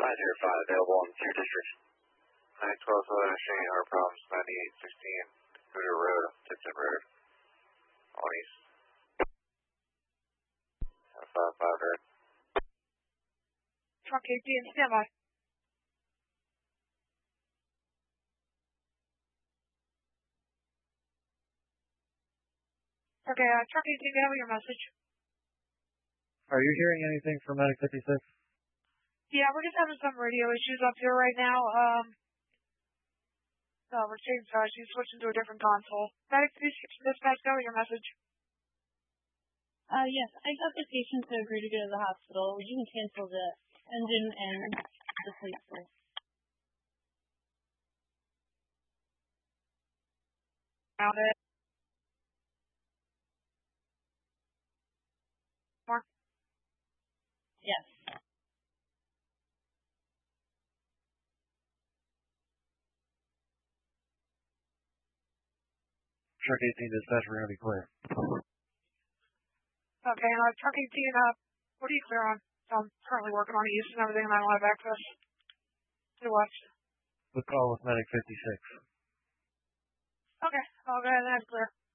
905 available on 2 districts. 912 showing our problems, 9816 Dakota Road, Tipton Road, on east. 55 red. Truck 18, standby. Okay, truck 18, do you have your message? Are you hearing anything from Medic 56? Yeah, we're just having some radio issues up here right now. We're changing, she's switching to a different console. Medic 56 dispatch, go with your message. Yes, I got the patient to agree to go to the hospital. You can cancel the engine and the plate first. Found it. More? Yes. Truck 18 dispatch, we're going to be clear. Okay, truck 18, what are you clear on? I'm currently working on use and everything, and I don't have access to watch. The call with Medic 56. Okay, I'll go ahead and that's clear.